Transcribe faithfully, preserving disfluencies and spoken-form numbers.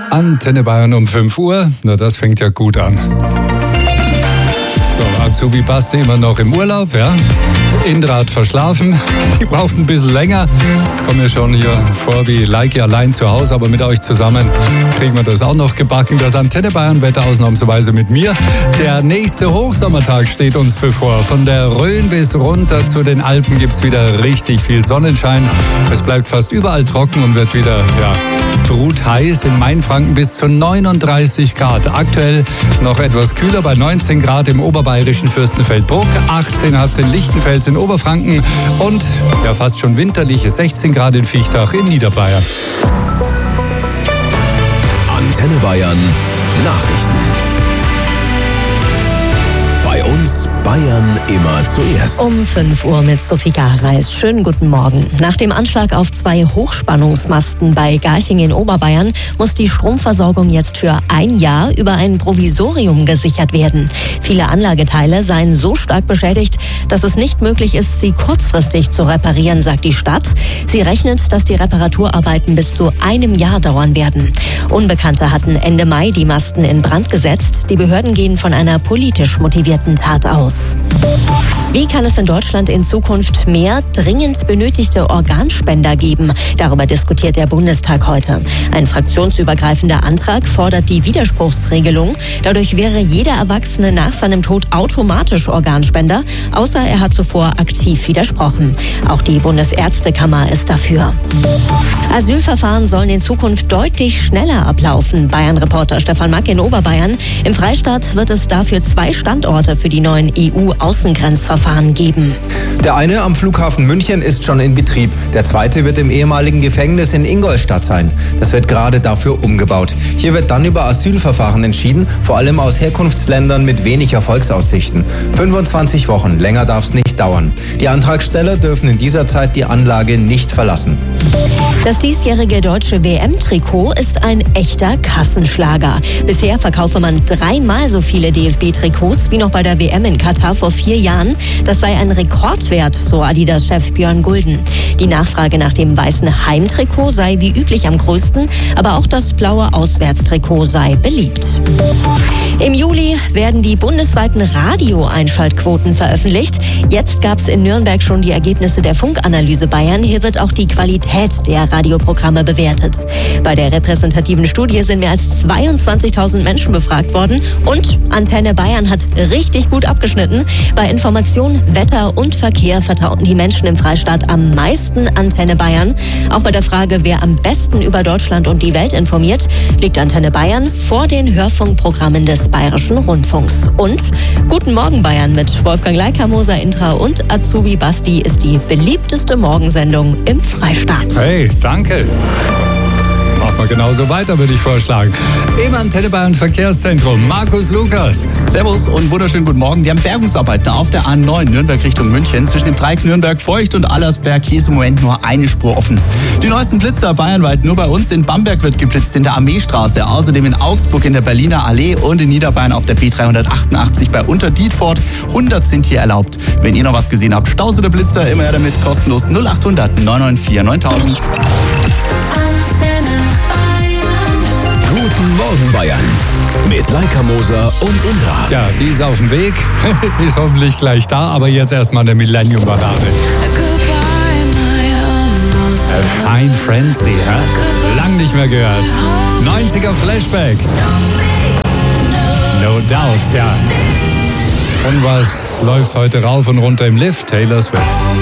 Antenne Bayern um fünf Uhr. Na, das fängt ja gut an. So, Azubi Basti immer noch im Urlaub, ja. Indra hat verschlafen. Die braucht ein bisschen länger. Kommen mir schon hier vor wie Leike allein zu Hause, aber mit euch zusammen kriegen wir das auch noch gebacken. Das Antenne Bayern Wetter ausnahmsweise mit mir. Der nächste Hochsommertag steht uns bevor. Von der Rhön bis runter zu den Alpen gibt's wieder richtig viel Sonnenschein. Es bleibt fast überall trocken und wird wieder, ja, brutheiß. In Mainfranken bis zu neununddreißig Grad. Aktuell noch etwas kühler bei neunzehn Grad im oberbayerischen Fürstenfeldbruck. achtzehn hat's in Lichtenfels in Oberfranken und ja fast schon winterliche sechzehn Grad in Viechtach in Niederbayern. Antenne Bayern Nachrichten. Bei uns Bayern immer zuerst. Um fünf Uhr mit Sophie Garreis. Schönen guten Morgen. Nach dem Anschlag auf zwei Hochspannungsmasten bei Garching in Oberbayern muss die Stromversorgung jetzt für ein Jahr über ein Provisorium gesichert werden. Viele Anlageteile seien so stark beschädigt, dass es nicht möglich ist, sie kurzfristig zu reparieren, sagt die Stadt. Sie rechnet, dass die Reparaturarbeiten bis zu einem Jahr dauern werden. Unbekannte hatten Ende Mai die Masten in Brand gesetzt. Die Behörden gehen von einer politisch motivierten Tat aus. Wie kann es in Deutschland in Zukunft mehr dringend benötigte Organspender geben? Darüber diskutiert der Bundestag heute. Ein fraktionsübergreifender Antrag fordert die Widerspruchsregelung. Dadurch wäre jeder Erwachsene nach seinem Tod automatisch Organspender, außer er hat zuvor aktiv widersprochen. Auch die Bundesärztekammer ist dafür. Asylverfahren sollen in Zukunft deutlich schneller ablaufen. Bayern-Reporter Stefan Mack in Oberbayern. Im Freistaat wird es dafür zwei Standorte für die neuen E U-Außengrenzverfahren geben. Der eine am Flughafen München ist schon in Betrieb. Der zweite wird im ehemaligen Gefängnis in Ingolstadt sein. Das wird gerade dafür umgebaut. Hier wird dann über Asylverfahren entschieden, vor allem aus Herkunftsländern mit wenig Erfolgsaussichten. fünfundzwanzig Wochen, länger darf es nicht dauern. Die Antragsteller dürfen in dieser Zeit die Anlage nicht verlassen. Das diesjährige deutsche W M-Trikot ist ein echter Kassenschlager. Bisher verkaufe man dreimal so viele D F B-Trikots wie noch bei der W M in Katar vor vier Jahren. Das sei ein Rekordwert, so Adidas-Chef Björn Gulden. Die Nachfrage nach dem weißen Heimtrikot sei wie üblich am größten, aber auch das blaue Auswärtstrikot sei beliebt. Im Juli werden die bundesweiten Radio-Einschaltquoten veröffentlicht. Jetzt gab es in Nürnberg schon die Ergebnisse der Funkanalyse Bayern. Hier wird auch die Qualität der Radioprogramme bewertet. Bei der repräsentativen Studie sind mehr als zweiundzwanzigtausend Menschen befragt worden und Antenne Bayern hat richtig gut abgeschnitten. Bei Information, Wetter und Verkehr vertrauten die Menschen im Freistaat am meisten Antenne Bayern. Auch bei der Frage, wer am besten über Deutschland und die Welt informiert, liegt Antenne Bayern vor den Hörfunkprogrammen des Bayerischen Rundfunks. Und Guten Morgen Bayern mit Wolfgang Leikamoser, Intra und Azubi Basti ist die beliebteste Morgensendung im Freistaat. Hey, danke. Machen wir genauso weiter, würde ich vorschlagen. Im Antenne Bayern Verkehrszentrum, Markus Lukas. Servus und wunderschönen guten Morgen. Wir haben Bergungsarbeiten auf der A neun Nürnberg Richtung München. Zwischen dem Dreieck Nürnberg, Feucht und Allersberg. Hier ist im Moment nur eine Spur offen. Die neuesten Blitzer bayernweit. Nur bei uns in Bamberg wird geblitzt, in der Armeestraße. Außerdem in Augsburg in der Berliner Allee und in Niederbayern auf der B dreihundertachtundachtzig bei Unterdietfort. hundert sind hier erlaubt. Wenn ihr noch was gesehen habt, Staus oder Blitzer, immer her damit. Kostenlos null achthundert neun neun vier neuntausend. Guten Morgen Bayern mit Leika Moser und Indra. Ja, die ist auf dem Weg, ist hoffentlich gleich da, aber jetzt erstmal eine Millennium-Ballade. Fine Frenzy, ja? Lang nicht mehr gehört. neunziger Flashback. No Doubts, ja. Und was läuft heute rauf und runter im Lift? Taylor Swift.